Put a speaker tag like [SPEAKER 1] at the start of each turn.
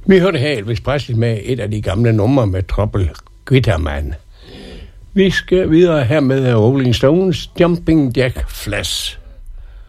[SPEAKER 1] Vi hørte her Elvis Presley med et af de gamle numre med Trouble Guitarman. Vi skal videre her med Rolling Stones Jumping Jack Flash.